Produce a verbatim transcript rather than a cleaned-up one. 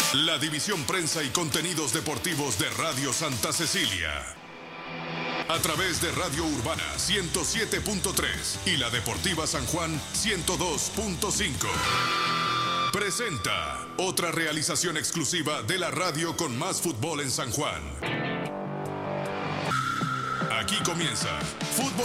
La división prensa y contenidos deportivos de Radio Santa Cecilia. A través de Radio Urbana ciento siete punto tres y la Deportiva San Juan ciento dos punto cinco. Presenta otra realización exclusiva de la radio con más fútbol en San Juan. Aquí comienza Fútbol